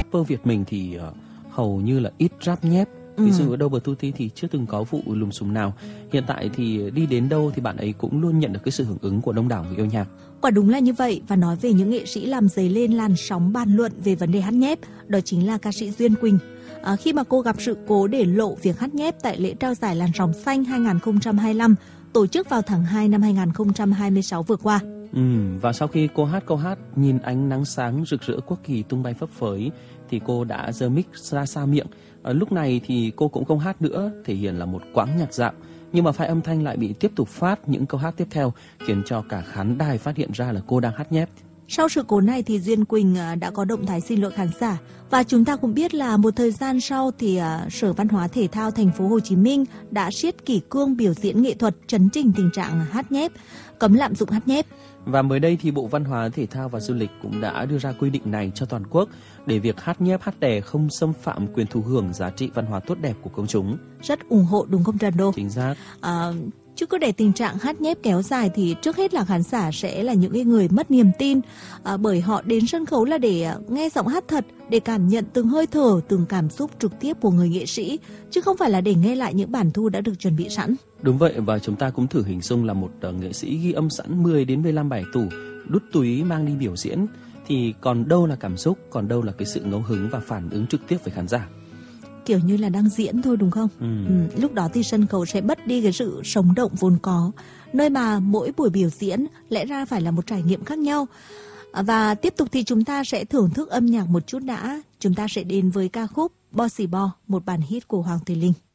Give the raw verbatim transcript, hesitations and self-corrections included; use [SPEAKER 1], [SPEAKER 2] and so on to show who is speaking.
[SPEAKER 1] rapper Việt mình thì uh, hầu như là ít rap nhép. Ví
[SPEAKER 2] Ừ.
[SPEAKER 1] dụ ở Double Tutti thì chưa từng có vụ lùm xùm nào. Hiện tại thì đi đến đâu thì bạn ấy cũng luôn nhận được cái sự hưởng ứng của đông đảo người yêu nhạc.
[SPEAKER 2] Quả đúng là như vậy, và nói về những nghệ sĩ làm dấy lên làn sóng bàn luận về vấn đề hát nhép, đó chính là ca sĩ Duyên Quỳnh. À, khi mà cô gặp sự cố để lộ việc hát nhép tại lễ trao giải Làn Sóng Xanh hai không hai lăm tổ chức vào tháng hai năm hai không hai sáu vừa qua.
[SPEAKER 1] Ừ, và sau khi cô hát câu hát Nhìn ánh nắng sáng rực rỡ quốc kỳ tung bay phấp phới thì cô đã giơ mic ra xa miệng. À, lúc này thì cô cũng không hát nữa, thể hiện là một quãng nhạc dạo. Nhưng mà file âm thanh lại bị tiếp tục phát những câu hát tiếp theo, khiến cho cả khán đài phát hiện ra là cô đang hát nhép.
[SPEAKER 2] Sau sự cố này thì Duyên Quỳnh đã có động thái xin lỗi khán giả, và chúng ta cũng biết là một thời gian sau thì uh, Sở Văn hóa Thể thao Thành phố Hồ Chí Minh đã siết kỷ cương biểu diễn nghệ thuật, chấn chỉnh tình trạng hát nhép, cấm lạm dụng hát nhép.
[SPEAKER 1] Và mới đây thì Bộ Văn hóa Thể thao và Du lịch cũng đã đưa ra quy định này cho toàn quốc để việc hát nhép hát đè không xâm phạm quyền thụ hưởng giá trị văn hóa tốt đẹp của công chúng.
[SPEAKER 2] Rất ủng hộ đúng không Trần Đô?
[SPEAKER 1] Chính xác.
[SPEAKER 2] À, chứ cứ để tình trạng hát nhép kéo dài thì trước hết là khán giả sẽ là những cái người mất niềm tin, à, bởi họ đến sân khấu là để nghe giọng hát thật, để cảm nhận từng hơi thở, từng cảm xúc trực tiếp của người nghệ sĩ, chứ không phải là để nghe lại những bản thu đã được chuẩn bị sẵn.
[SPEAKER 1] Đúng vậy, và chúng ta cũng thử hình dung là một uh, nghệ sĩ ghi âm sẵn mười đến mười lăm bài tủ, đút túi mang đi biểu diễn, thì còn đâu là cảm xúc, còn đâu là cái sự ngẫu hứng và phản ứng trực tiếp với khán giả.
[SPEAKER 2] Kiểu như là đang diễn thôi đúng không?
[SPEAKER 1] Ừ.
[SPEAKER 2] Ừ, lúc đó thì sân khấu sẽ mất đi cái sự sống động vốn có, nơi mà mỗi buổi biểu diễn lẽ ra phải là một trải nghiệm khác nhau. Và tiếp tục thì chúng ta sẽ thưởng thức âm nhạc một chút đã. Chúng ta sẽ đến với ca khúc Bossy Bo, một bản hit của Hoàng Thùy Linh.